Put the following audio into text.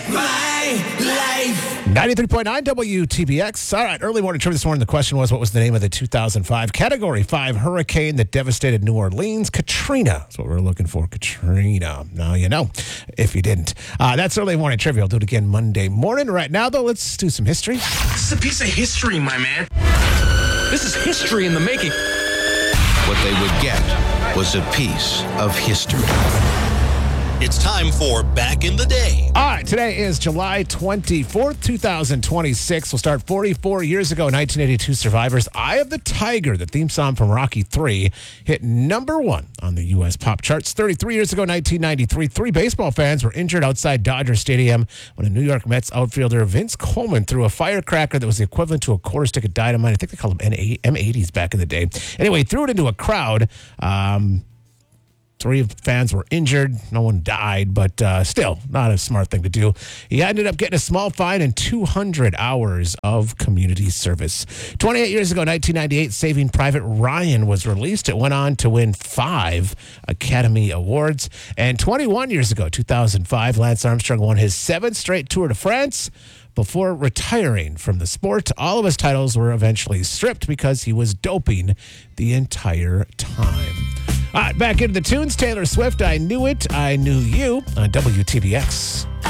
my life. 93.9 WTBX. All right, early morning trivia this morning. The question was, what was the name of the 2005 Category 5 hurricane that devastated New Orleans? Katrina. That's what we're looking for, Katrina. Now you know, if you didn't. That's early morning trivia. I'll do it again Monday morning. Right now, though, let's do some history. This is a piece of history, my man. This is history in the making. What they would get was a piece of history. It's time for Back in the Day. All right, today is July 24th, 2026. We'll start 44 years ago, 1982, Survivor's Eye of the Tiger, the theme song from Rocky III, hit number one on the U.S. pop charts. 33 years ago, 1993, three baseball fans were injured outside Dodger Stadium when a New York Mets outfielder, Vince Coleman, threw a firecracker that was the equivalent to a quarter stick of dynamite. I think they called them M80s back in the day. Anyway, he threw it into a crowd. Three fans were injured. No one died, but still not a smart thing to do. He ended up getting a small fine and 200 hours of community service. 28 years ago, 1998, Saving Private Ryan was released. It went on to win 5 Academy Awards. And 21 years ago, 2005, Lance Armstrong won his 7th straight Tour de France before retiring from the sport. All of his titles were eventually stripped because he was doping the entire time. All right, back into the tunes. Taylor Swift, I Knew It, I Knew You on WTBX.